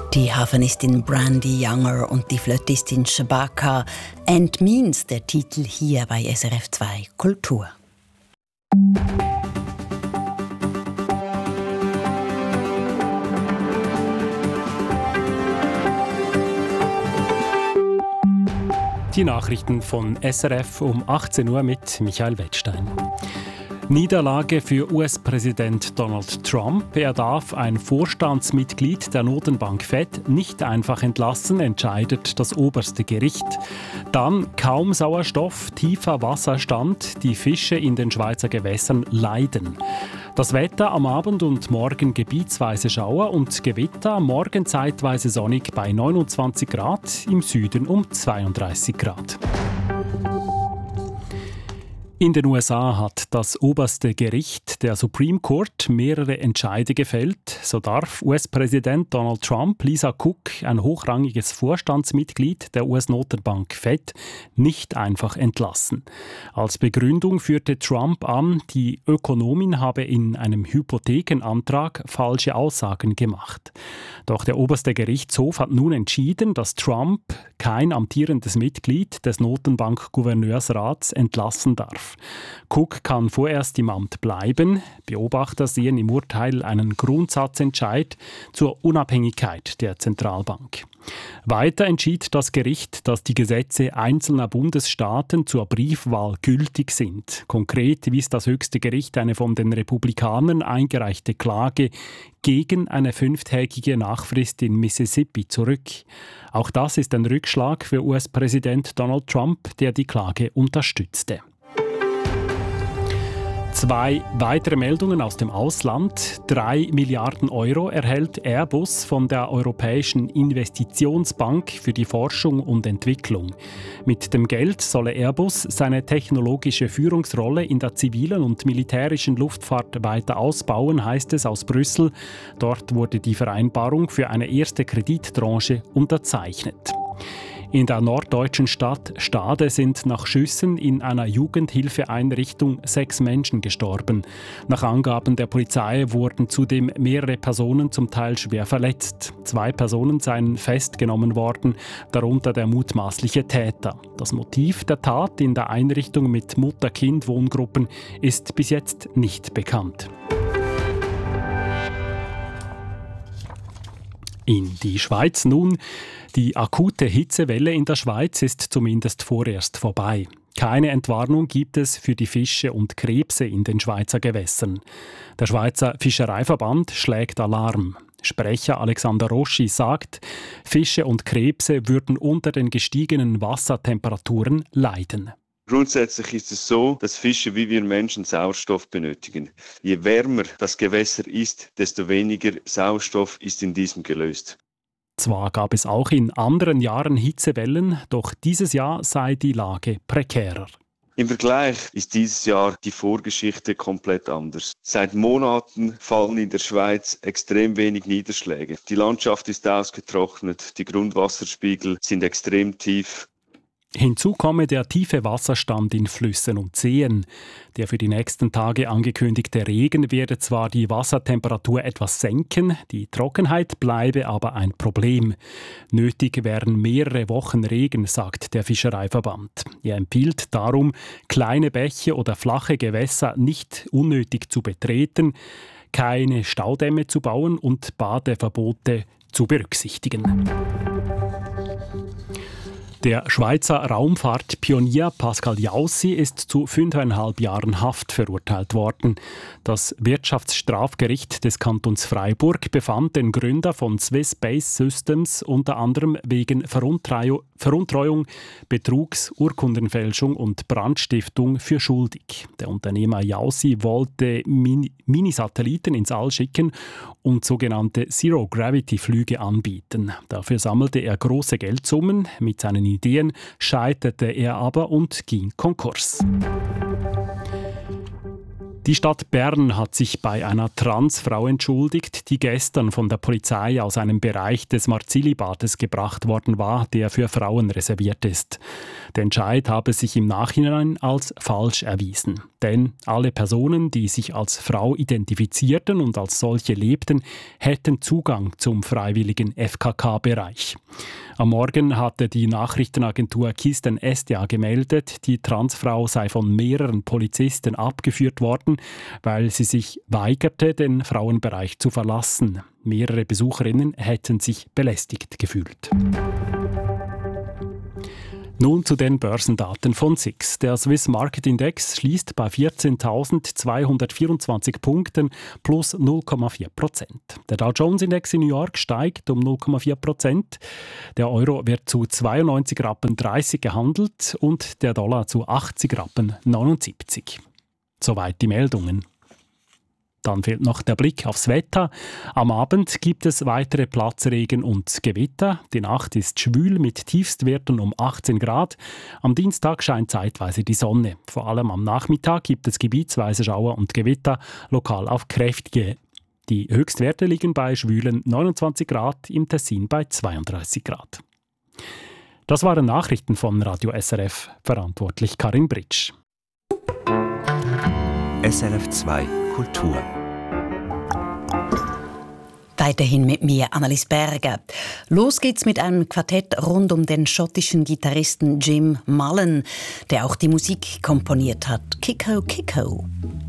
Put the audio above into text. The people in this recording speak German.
Die Hafenistin Brandy Younger und die Flötistin Shabaka. And Means, der Titel hier bei SRF 2 Kultur. Die Nachrichten von SRF um 18 Uhr mit Michael Wettstein. Niederlage für US-Präsident Donald Trump. Er darf ein Vorstandsmitglied der Notenbank Fed nicht einfach entlassen, entscheidet das oberste Gericht. Dann kaum Sauerstoff, tiefer Wasserstand. Die Fische in den Schweizer Gewässern leiden. Das Wetter am Abend und morgen gebietsweise Schauer und Gewitter, morgen zeitweise sonnig bei 29 Grad, im Süden um 32 Grad. In den USA hat das oberste Gericht, der Supreme Court, mehrere Entscheide gefällt. So darf US-Präsident Donald Trump Lisa Cook, ein hochrangiges Vorstandsmitglied der US-Notenbank Fed, nicht einfach entlassen. Als Begründung führte Trump an, die Ökonomin habe in einem Hypothekenantrag falsche Aussagen gemacht. Doch der oberste Gerichtshof hat nun entschieden, dass Trump kein amtierendes Mitglied des Notenbank-Gouverneursrats entlassen darf. Cook kann vorerst im Amt bleiben. Beobachter sehen im Urteil einen Grundsatzentscheid zur Unabhängigkeit der Zentralbank. Weiter entschied das Gericht, dass die Gesetze einzelner Bundesstaaten zur Briefwahl gültig sind. Konkret wies das höchste Gericht eine von den Republikanern eingereichte Klage gegen eine 5-tägige Nachfrist in Mississippi zurück. Auch das ist ein Rückschlag für US-Präsident Donald Trump, der die Klage unterstützte. 2 weitere Meldungen aus dem Ausland. 3 Milliarden Euro erhält Airbus von der Europäischen Investitionsbank für die Forschung und Entwicklung. Mit dem Geld solle Airbus seine technologische Führungsrolle in der zivilen und militärischen Luftfahrt weiter ausbauen, heißt es aus Brüssel. Dort wurde die Vereinbarung für eine erste Kredittranche unterzeichnet. In der norddeutschen Stadt Stade sind nach Schüssen in einer Jugendhilfeeinrichtung 6 Menschen gestorben. Nach Angaben der Polizei wurden zudem mehrere Personen zum Teil schwer verletzt. 2 Personen seien festgenommen worden, darunter der mutmaßliche Täter. Das Motiv der Tat in der Einrichtung mit Mutter-Kind-Wohngruppen ist bis jetzt nicht bekannt. In die Schweiz nun. Die akute Hitzewelle in der Schweiz ist zumindest vorerst vorbei. Keine Entwarnung gibt es für die Fische und Krebse in den Schweizer Gewässern. Der Schweizer Fischereiverband schlägt Alarm. Sprecher Alexander Roschi sagt, Fische und Krebse würden unter den gestiegenen Wassertemperaturen leiden. Grundsätzlich ist es so, dass Fische wie wir Menschen Sauerstoff benötigen. Je wärmer das Gewässer ist, desto weniger Sauerstoff ist in diesem gelöst. Zwar gab es auch in anderen Jahren Hitzewellen, doch dieses Jahr sei die Lage prekärer. Im Vergleich ist dieses Jahr die Vorgeschichte komplett anders. Seit Monaten fallen in der Schweiz extrem wenig Niederschläge. Die Landschaft ist ausgetrocknet, die Grundwasserspiegel sind extrem tief. Hinzu komme der tiefe Wasserstand in Flüssen und Seen. Der für die nächsten Tage angekündigte Regen werde zwar die Wassertemperatur etwas senken, die Trockenheit bleibe aber ein Problem. Nötig wären mehrere Wochen Regen, sagt der Fischereiverband. Er empfiehlt darum, kleine Bäche oder flache Gewässer nicht unnötig zu betreten, keine Staudämme zu bauen und Badeverbote zu berücksichtigen. Der Schweizer Raumfahrtpionier Pascal Jaussi ist zu 5,5 Jahren Haft verurteilt worden. Das Wirtschaftsstrafgericht des Kantons Freiburg befand den Gründer von Swiss Space Systems unter anderem wegen Veruntreuung, Betrugs, Urkundenfälschung und Brandstiftung für schuldig. Der Unternehmer Jaussi wollte Minisatelliten ins All schicken und sogenannte Zero-Gravity-Flüge anbieten. Dafür sammelte er große Geldsummen. Mit seinen Ideen scheiterte er aber und ging Konkurs. Die Stadt Bern hat sich bei einer Transfrau entschuldigt, die gestern von der Polizei aus einem Bereich des Marzili-Bades gebracht worden war, der für Frauen reserviert ist. Der Entscheid habe sich im Nachhinein als falsch erwiesen. Denn alle Personen, die sich als Frau identifizierten und als solche lebten, hätten Zugang zum freiwilligen FKK-Bereich. Am Morgen hatte die Nachrichtenagentur Kisten SDA gemeldet, die Transfrau sei von mehreren Polizisten abgeführt worden, weil sie sich weigerte, den Frauenbereich zu verlassen. Mehrere Besucherinnen hätten sich belästigt gefühlt. Nun zu den Börsendaten von SIX. Der Swiss Market Index schließt bei 14.224 Punkten plus 0,4%. Der Dow Jones Index in New York steigt um 0,4%. Der Euro wird zu 92,30 Rappen gehandelt und der Dollar zu 80,79 Rappen. Soweit die Meldungen. Dann fehlt noch der Blick aufs Wetter. Am Abend gibt es weitere Platzregen und Gewitter. Die Nacht ist schwül mit Tiefstwerten um 18 Grad. Am Dienstag scheint zeitweise die Sonne. Vor allem am Nachmittag gibt es gebietsweise Schauer und Gewitter, lokal auf kräftige. Die Höchstwerte liegen bei schwülen 29 Grad, im Tessin bei 32 Grad. Das waren Nachrichten von Radio SRF, verantwortlich Karin Britsch. SRF 2 Kultur. Weiterhin mit mir, Annelies Berger. Los geht's mit einem Quartett rund um den schottischen Gitarristen Jim Mullen, der auch die Musik komponiert hat. Kiko Kiko.